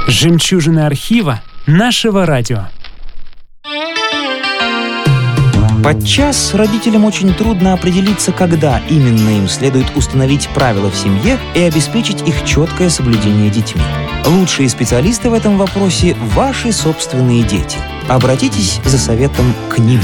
Жемчужины архива нашего радио. Подчас родителям очень трудно определиться, когда именно им следует установить правила в семье и обеспечить их четкое соблюдение детьми. Лучшие специалисты в этом вопросе – ваши собственные дети. Обратитесь за советом к ним.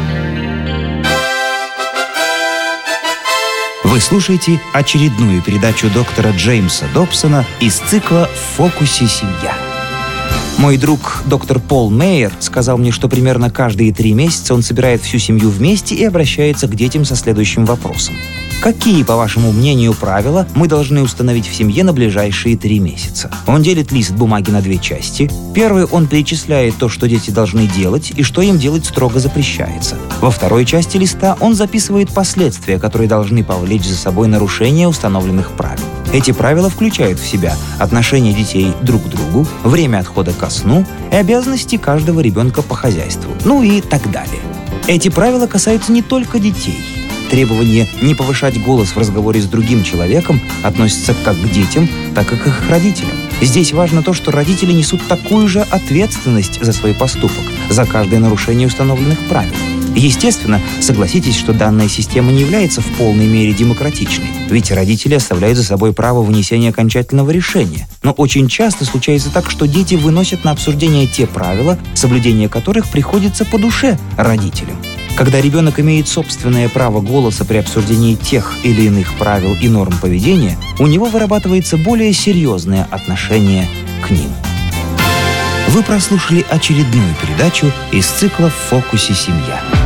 Вы слушаете очередную передачу доктора Джеймса Добсона из цикла «В фокусе семья». Мой друг доктор Пол Мейер сказал мне, что примерно каждые 3 месяца он собирает всю семью вместе и обращается к детям со следующим вопросом. Какие, по вашему мнению, правила мы должны установить в семье на ближайшие 3 месяца? Он делит лист бумаги на 2 части. Первый он перечисляет то, что дети должны делать и что им делать строго запрещается. Во второй части листа он записывает последствия, которые должны повлечь за собой нарушение установленных правил. Эти правила включают в себя отношение детей друг к другу, время отхода ко сну и обязанности каждого ребенка по хозяйству, ну и так далее. Эти правила касаются не только детей. Требование не повышать голос в разговоре с другим человеком относится как к детям, так и к их родителям. Здесь важно то, что родители несут такую же ответственность за свой поступок, за каждое нарушение установленных правил. Естественно, согласитесь, что данная система не является в полной мере демократичной, ведь родители оставляют за собой право вынесения окончательного решения. Но очень часто случается так, что дети выносят на обсуждение те правила, соблюдение которых приходится по душе родителям. Когда ребенок имеет собственное право голоса при обсуждении тех или иных правил и норм поведения, у него вырабатывается более серьезное отношение к ним. Вы прослушали очередную передачу из цикла «В фокусе семья».